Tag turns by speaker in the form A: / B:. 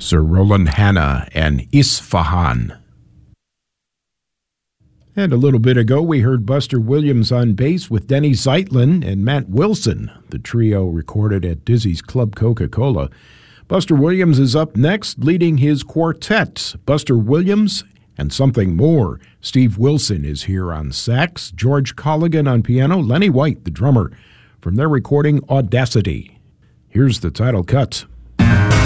A: Sir Roland Hanna and Isfahan. And a little bit ago, we heard Buster Williams on bass with Denny Zeitlin and Matt Wilson, the trio recorded at Dizzy's Club Coca-Cola. Buster Williams is up next, leading his quartet, Buster Williams and Something More. Steve Wilson is here on sax, George Colligan on piano, Lenny White, the drummer, from their recording Audacity. Here's the title cut.